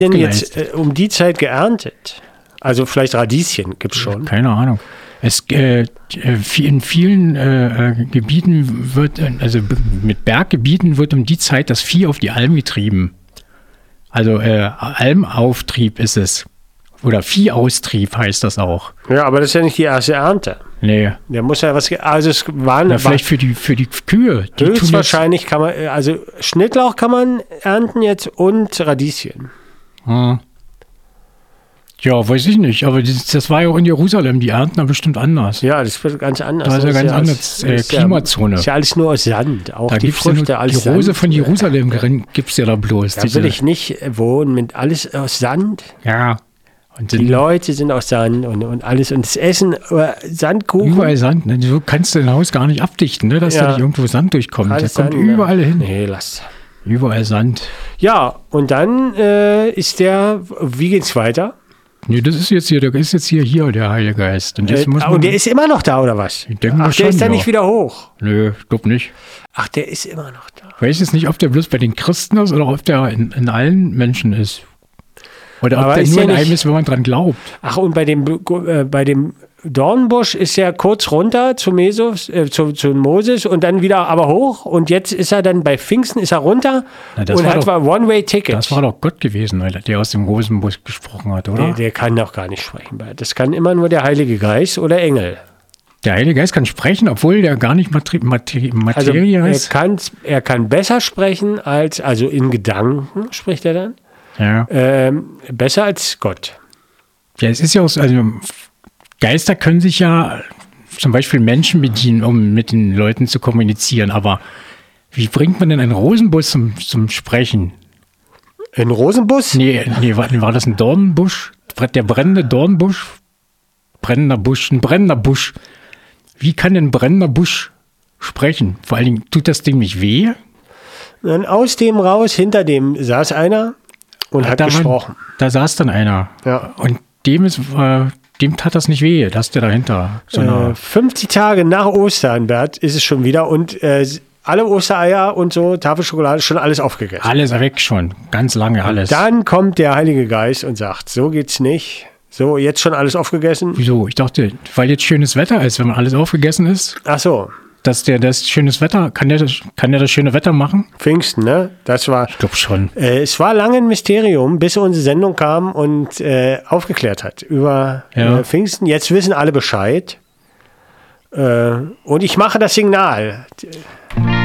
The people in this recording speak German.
denn jetzt um die Zeit geerntet? Also vielleicht Radieschen gibt es schon. Keine Ahnung. In vielen Gebieten also mit Berggebieten wird um die Zeit das Vieh auf die Alm getrieben. Also Almauftrieb ist es. Oder Viehaustrieb heißt das auch. Ja, aber das ist ja nicht die erste Ernte. Nee. Der muss ja was. Also es waren. Vielleicht für die Kühe. Höchstwahrscheinlich kann man. Also Schnittlauch kann man ernten jetzt und Radieschen. Ja, weiß ich nicht. Aber das war ja auch in Jerusalem. Die ernten da bestimmt anders. Ja, das wird ganz anders. Da ist ja ganz anders Klimazone. Ist ja alles nur aus Sand. Auch da die Früchte, alles die Rose Sand. Von Jerusalem gibt es ja da bloß. Da will ich nicht wohnen mit alles aus Sand. Ja. Und die Leute sind aus Sand und alles. Und das Essen, Sandkuchen. Überall Sand. Ne? Du kannst dein Haus gar nicht abdichten, ne? Dass da nicht irgendwo Sand durchkommt. Der kommt überall hin. Nee, lass. Überall Sand. Ja, und dann wie geht's weiter? Nee, das ist jetzt hier, der Heilige Geist. Und, der ist immer noch da, oder was? Ich denke mal der ist da nicht wieder hoch? Nö, ich glaube nicht. Ach, der ist immer noch da. Ich weiß jetzt nicht, ob der bloß bei den Christen ist oder ob der in allen Menschen ist. Oder ob der nur in einem ist, wenn man dran glaubt. Ach, und bei dem Dornbusch ist er kurz runter zu Moses und dann wieder aber hoch. Und jetzt ist er dann bei Pfingsten ist er runter und hat One-Way-Ticket. Das war doch Gott gewesen, der aus dem Rosenbusch gesprochen hat, oder? Der kann doch gar nicht sprechen. Das kann immer nur der Heilige Geist oder Engel. Der Heilige Geist kann sprechen, obwohl der gar nicht Materie ist. Er kann besser sprechen also in Gedanken spricht er dann. Ja. Besser als Gott. Ja, es ist ja auch so, also Geister können sich ja zum Beispiel Menschen bedienen, um mit den Leuten zu kommunizieren. Aber wie bringt man denn einen Rosenbusch zum Sprechen? Ein Rosenbusch? Nee, war das ein Dornbusch? Der brennende Dornbusch? Ein brennender Busch. Wie kann denn ein brennender Busch sprechen? Vor allen Dingen, tut das Ding nicht weh? Dann aus dem raus, hinter dem saß einer und hat gesprochen. Da saß dann einer. Ja. Und dem tat das nicht weh, dass der dahinter. 50 Tage nach Ostern, Bert, ist es schon wieder und alle Ostereier und so, Tafelschokolade, schon alles aufgegessen. Alles weg schon, ganz lange alles. Dann kommt der Heilige Geist und sagt, so geht's nicht. So, jetzt schon alles aufgegessen? Wieso? Ich dachte, weil jetzt schönes Wetter ist, wenn man alles aufgegessen ist. Ach so. Dass das schönes Wetter, kann der das schöne Wetter machen? Pfingsten, ne? Das war. Ich glaube schon. Es war lange ein Mysterium, bis unsere Sendung kam und aufgeklärt hat über Pfingsten. Jetzt wissen alle Bescheid. Und ich mache das Signal.